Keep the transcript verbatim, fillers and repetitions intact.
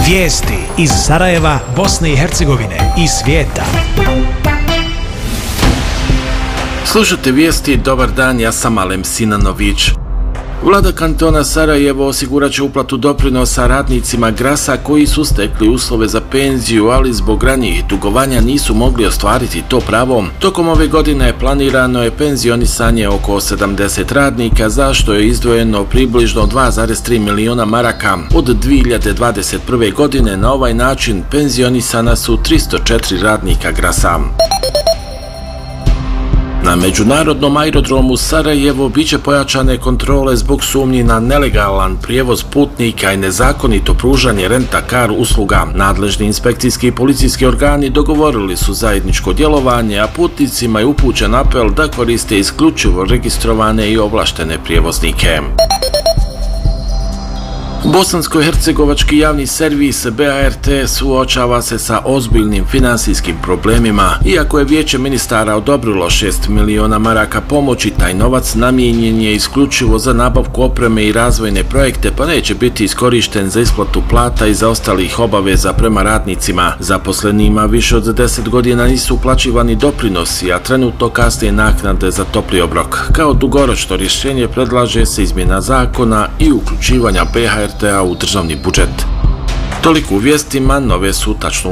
Vijesti iz Sarajeva, Bosne i Hercegovine i svijeta. Slušajte vijesti, dobar dan, ja sam Alem Sinanović. Vlada kantona Sarajevo osigurat će uplatu doprinosa radnicima Grasa koji su stekli uslove za penziju, ali zbog ranijih dugovanja nisu mogli ostvariti to pravo. Tokom ove godine planirano je penzionisanje oko sedamdeset radnika, za što je izdvojeno približno dva zarez tri miliona maraka. Od dvije hiljade dvadeset prve. godine na ovaj način penzionisana su tristo četiri radnika Grasa. Na međunarodnom aerodromu Sarajevo biće pojačane kontrole zbog sumnji na nelegalan prijevoz putnika i nezakonito pružanje rent-a-car usluga. Nadležni inspekcijski i policijski organi dogovorili su zajedničko djelovanje, a putnicima je upućen apel da koriste isključivo registrovane i ovlaštene prijevoznike. Bosansko-hercegovački javni servis B A R T suočava se sa ozbiljnim finansijskim problemima. Iako je Vijeće ministara odobrilo šest miliona maraka pomoći, taj novac namijenjen je isključivo za nabavku opreme i razvojne projekte, pa neće biti iskorišten za isplatu plata i zaostalih obaveza prema radnicima. Zaposlenima više od deset godina nisu uplaćivani doprinosi, a trenutno kasne naknade za topli obrok. Kao dugoročno rješenje predlaže se izmjena zakona i uključivanja B A R T-a u državni budžet. Toliko u vijestima, nove su tačno